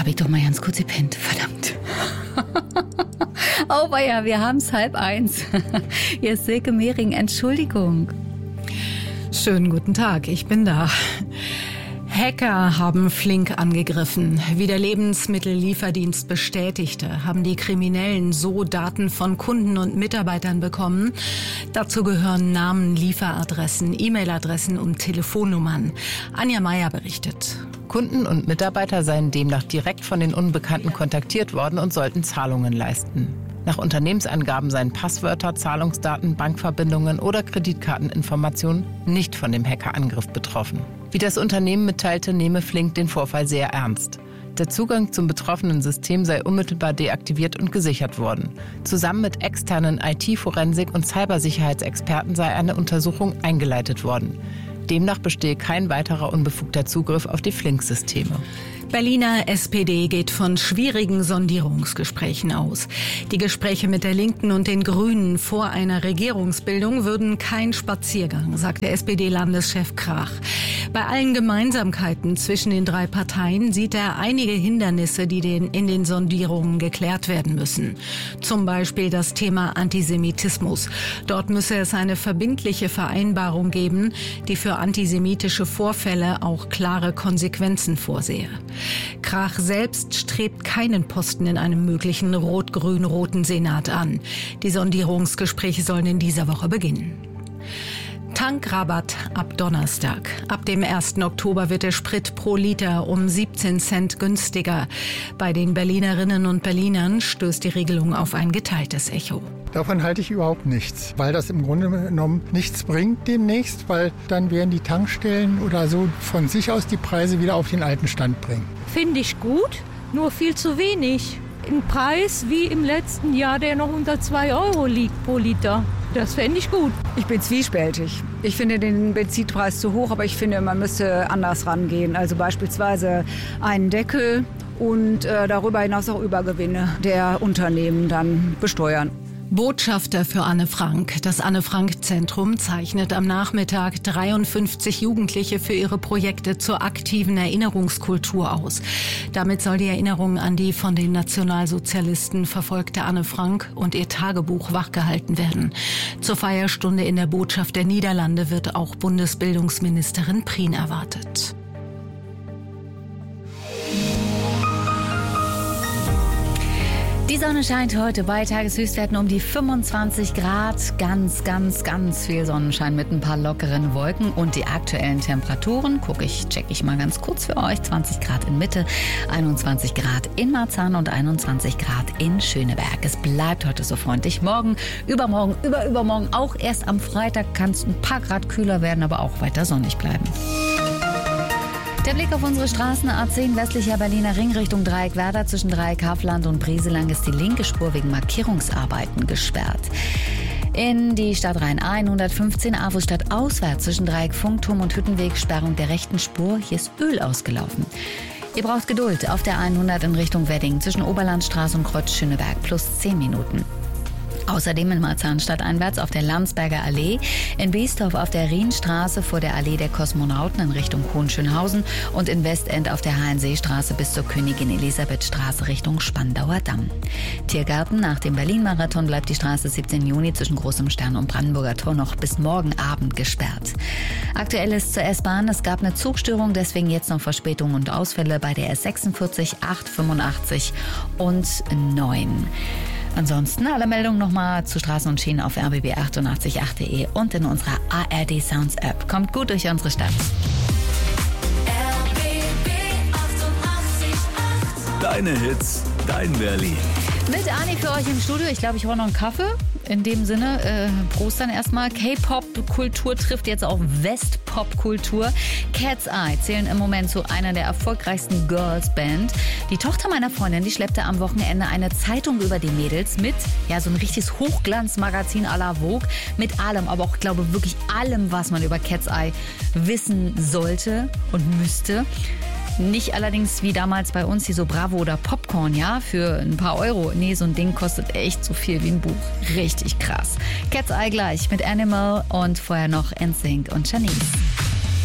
habe ich doch mal ganz kurz gepennt. Verdammt. Oh weia, wir haben es 12:30. Hier ist Silke Mehring, Entschuldigung. Schönen guten Tag, ich bin da. Hacker haben flink angegriffen. Wie der Lebensmittellieferdienst bestätigte, haben die Kriminellen so Daten von Kunden und Mitarbeitern bekommen. Dazu gehören Namen, Lieferadressen, E-Mail-Adressen und Telefonnummern. Anja Meier berichtet. Kunden und Mitarbeiter seien demnach direkt von den Unbekannten kontaktiert worden und sollten Zahlungen leisten. Nach Unternehmensangaben seien Passwörter, Zahlungsdaten, Bankverbindungen oder Kreditkarteninformationen nicht von dem Hackerangriff betroffen. Wie das Unternehmen mitteilte, nehme Flink den Vorfall sehr ernst. Der Zugang zum betroffenen System sei unmittelbar deaktiviert und gesichert worden. Zusammen mit externen IT-Forensik- und Cybersicherheitsexperten sei eine Untersuchung eingeleitet worden. Demnach bestehe kein weiterer unbefugter Zugriff auf die Flink-Systeme. Berliner SPD geht von schwierigen Sondierungsgesprächen aus. Die Gespräche mit der Linken und den Grünen vor einer Regierungsbildung würden kein Spaziergang, sagte SPD-Landeschef Krach. Bei allen Gemeinsamkeiten zwischen den drei Parteien sieht er einige Hindernisse, die in den Sondierungen geklärt werden müssen. Zum Beispiel das Thema Antisemitismus. Dort müsse es eine verbindliche Vereinbarung geben, die für antisemitische Vorfälle auch klare Konsequenzen vorsehe. Krach selbst strebt keinen Posten in einem möglichen rot-grün-roten Senat an. Die Sondierungsgespräche sollen in dieser Woche beginnen. Tankrabatt ab Donnerstag. Ab dem 1. Oktober wird der Sprit pro Liter um 17 Cent günstiger. Bei den Berlinerinnen und Berlinern stößt die Regelung auf ein geteiltes Echo. Davon halte ich überhaupt nichts, weil das im Grunde genommen nichts bringt demnächst, weil dann werden die Tankstellen oder so von sich aus die Preise wieder auf den alten Stand bringen. Finde ich gut, nur viel zu wenig. Ein Preis wie im letzten Jahr, der noch unter 2 Euro liegt pro Liter. Das fände ich gut. Ich bin zwiespältig. Ich finde den Benzinpreis zu hoch, aber ich finde, man müsste anders rangehen. Also beispielsweise einen Deckel und darüber hinaus auch Übergewinne der Unternehmen dann besteuern. Botschafter für Anne Frank. Das Anne-Frank-Zentrum zeichnet am Nachmittag 53 Jugendliche für ihre Projekte zur aktiven Erinnerungskultur aus. Damit soll die Erinnerung an die von den Nationalsozialisten verfolgte Anne Frank und ihr Tagebuch wachgehalten werden. Zur Feierstunde in der Botschaft der Niederlande wird auch Bundesbildungsministerin Prien erwartet. Die Sonne scheint heute bei Tageshöchstwerten um die 25 Grad. Ganz viel Sonnenschein mit ein paar lockeren Wolken. Und die aktuellen Temperaturen, check ich mal ganz kurz für euch. 20 Grad in Mitte, 21 Grad in Marzahn und 21 Grad in Schöneberg. Es bleibt heute so freundlich. Morgen, übermorgen, übermorgen, auch erst am Freitag kann es ein paar Grad kühler werden, aber auch weiter sonnig bleiben. Der Blick auf unsere Straßen: A10 westlicher Berliner Ring Richtung Dreieck Werder. Zwischen Dreieck Kaufland und Brieselang ist die linke Spur wegen Markierungsarbeiten gesperrt. In die Stadt Rhein 115 AWO-Stadt auswärts zwischen Dreieck Funkturm und Hüttenweg Sperrung der rechten Spur. Hier ist Öl ausgelaufen. Ihr braucht Geduld auf der 100 in Richtung Wedding zwischen Oberlandstraße und Kreuz Schöneberg plus 10 Minuten. Außerdem in Marzahn stadteinwärts auf der Landsberger Allee, in Biesdorf auf der Rienstraße vor der Allee der Kosmonauten in Richtung Hohenschönhausen und in Westend auf der Hainseestraße bis zur Königin-Elisabeth-Straße Richtung Spandauer Damm. Tiergarten: nach dem Berlin-Marathon bleibt die Straße 17. Juni zwischen Großem Stern und Brandenburger Tor noch bis morgen Abend gesperrt. Aktuell ist zur S-Bahn: es gab eine Zugstörung, deswegen jetzt noch Verspätungen und Ausfälle bei der S46, 8, 85 und 9. Ansonsten alle Meldungen nochmal zu Straßen und Schienen auf rbb888.de und in unserer ARD Sounds App. Kommt gut durch unsere Stadt. Deine Hits, dein Berlin. Mit Ani für euch im Studio. Ich glaube, ich brauche noch einen Kaffee. In dem Sinne, Prost dann erstmal. K-Pop-Kultur trifft jetzt auch West-Pop-Kultur. Cat's Eye zählen im Moment zu einer der erfolgreichsten Girls-Band. Die Tochter meiner Freundin, die schleppte am Wochenende eine Zeitung über die Mädels mit, so ein richtiges Hochglanzmagazin à la Vogue, mit allem, aber auch, glaube ich, wirklich allem, was man über Cat's Eye wissen sollte und müsste. Nicht allerdings wie damals bei uns, die so Bravo oder Popcorn, für ein paar Euro. Nee, so ein Ding kostet echt so viel wie ein Buch. Richtig krass. Cat's Eye gleich mit Animal und vorher noch NSYNC und Janice.